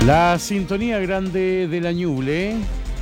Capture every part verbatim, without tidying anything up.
La sintonía grande de la Ñuble.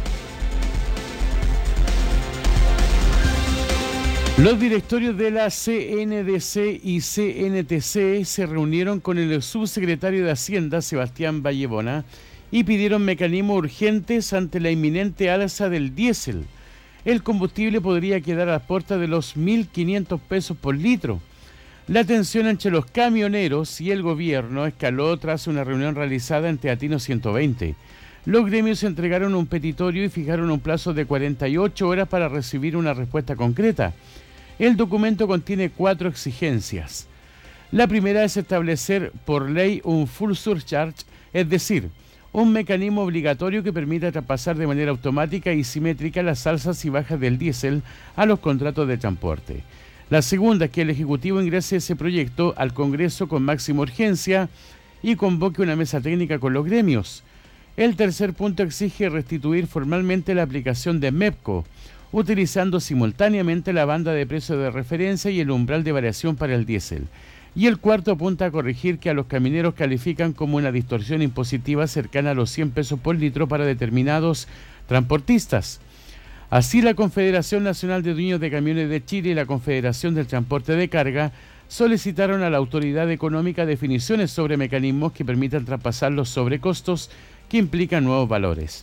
Los directorios de la C N D C y C N T C se reunieron con el subsecretario de Hacienda, Sebastián Vallebona, y pidieron mecanismos urgentes ante la inminente alza del diésel. El combustible podría quedar a las puertas de los mil quinientos pesos por litro. La tensión entre los camioneros y el gobierno escaló tras una reunión realizada en Teatino ciento veinte. Los gremios entregaron un petitorio y fijaron un plazo de cuarenta y ocho horas para recibir una respuesta concreta. El documento contiene cuatro exigencias. La primera es establecer por ley un full surcharge, es decir, un mecanismo obligatorio que permita traspasar de manera automática y simétrica las alzas y bajas del diésel a los contratos de transporte. La segunda es que el Ejecutivo ingrese ese proyecto al Congreso con máxima urgencia y convoque una mesa técnica con los gremios. El tercer punto exige restituir formalmente la aplicación de MEPCO, utilizando simultáneamente la banda de precio de referencia y el umbral de variación para el diésel. Y el cuarto apunta a corregir que a los camioneros califican como una distorsión impositiva cercana a los cien pesos por litro para determinados transportistas. Así, la Confederación Nacional de Dueños de Camiones de Chile y la Confederación del Transporte de Carga solicitaron a la autoridad económica definiciones sobre mecanismos que permitan traspasar los sobrecostos que implican nuevos valores.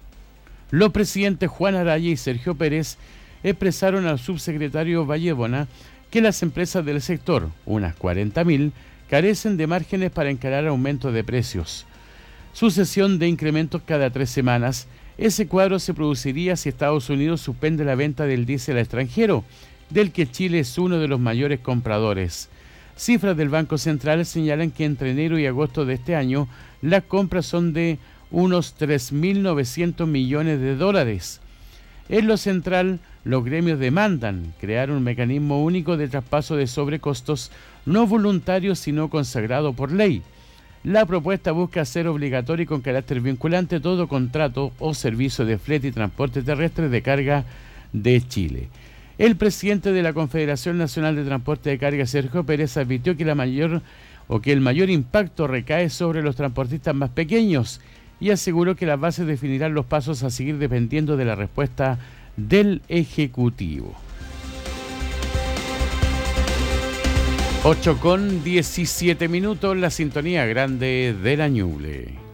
Los presidentes Juan Araya y Sergio Pérez expresaron al subsecretario Vallebona que las empresas del sector, unas cuarenta mil, carecen de márgenes para encarar aumentos de precios. Sucesión de incrementos cada tres semanas. Ese cuadro se produciría si Estados Unidos suspende la venta del diésel al extranjero, del que Chile es uno de los mayores compradores. Cifras del Banco Central señalan que entre enero y agosto de este año las compras son de unos tres mil novecientos millones de dólares. En lo central, los gremios demandan crear un mecanismo único de traspaso de sobrecostos no voluntario sino consagrado por ley. La propuesta busca hacer obligatorio y con carácter vinculante todo contrato o servicio de flete y transporte terrestre de carga de Chile. El presidente de la Confederación Nacional de Transporte de Carga, Sergio Pérez, advirtió que la mayor o que el mayor impacto recae sobre los transportistas más pequeños y aseguró que las bases definirán los pasos a seguir dependiendo de la respuesta del Ejecutivo. ocho con diecisiete minutos, la sintonía grande de la Ñuble.